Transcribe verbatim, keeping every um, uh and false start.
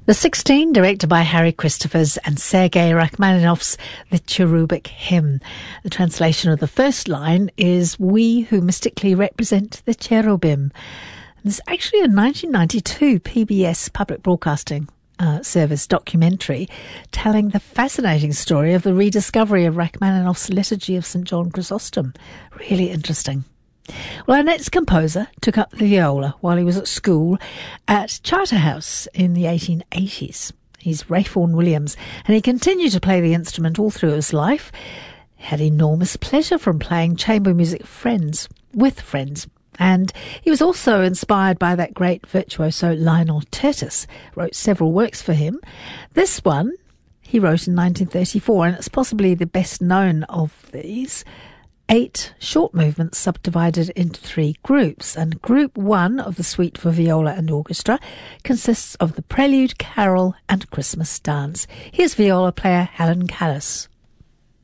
The Sixteen, directed by Harry Christophers, and Sergei Rachmaninoff's The Cherubic Hymn. The translation of the first line is "We who mystically represent the cherubim." There's actually a nineteen ninety-two P B S public broadcasting uh, service documentary telling the fascinating story of the rediscovery of Rachmaninoff's Liturgy of Saint John Chrysostom. Really interesting. Well, our next composer took up the viola while he was at school at Charterhouse in the eighteen eighties. He's Ralph Vaughan Williams, and he continued to play the instrument all through his life. He had enormous pleasure from playing chamber music friends with friends. And he was also inspired by that great virtuoso Lionel Tertis, wrote several works for him. This one he wrote in nineteen thirty-four, and it's possibly the best known of these. Eight short movements subdivided into three groups, and group one of the suite for viola and orchestra consists of the prelude, carol and Christmas dance. Here's viola player Helen Callis.